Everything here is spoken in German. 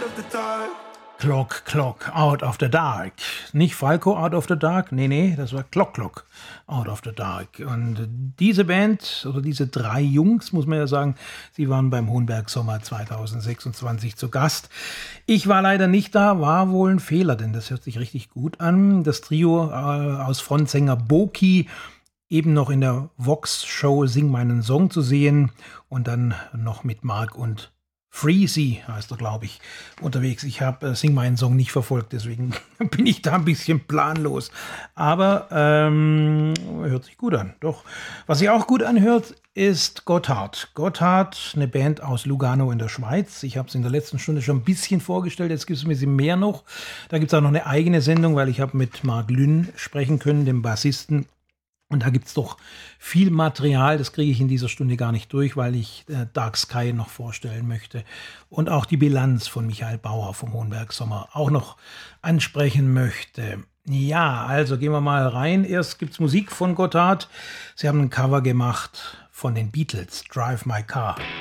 Clock, Clock, Out of the Dark. Nicht Falco, Out of the Dark, nee, das war Clock, Clock, Out of the Dark. Und diese Band, oder diese 3 Jungs, muss man ja sagen, sie waren beim Hohenberg Sommer 2026 zu Gast. Ich war leider nicht da, war wohl ein Fehler, denn das hört sich richtig gut an. Das Trio aus Frontsänger Boki, eben noch in der Vox-Show Sing meinen Song zu sehen und dann noch mit Mark und Freezy heißt er, glaube ich, unterwegs. Ich habe Sing meinen Song nicht verfolgt, deswegen bin ich da ein bisschen planlos. Aber hört sich gut an, doch. Was sich auch gut anhört, ist Gotthard. Gotthard, eine Band aus Lugano in der Schweiz. Ich habe es in der letzten Stunde schon ein bisschen vorgestellt, jetzt gibt es ein bisschen mehr noch. Da gibt es auch noch eine eigene Sendung, weil ich habe mit Marc Lynn sprechen können, dem Bassisten. Und da gibt es doch viel Material, das kriege ich in dieser Stunde gar nicht durch, weil ich Dark Sky noch vorstellen möchte. Und auch die Bilanz von Michael Bauer vom Hohenberg Sommer auch noch ansprechen möchte. Ja, also gehen wir mal rein. Erst gibt es Musik von Gotthard. Sie haben ein Cover gemacht von den Beatles, Drive My Car.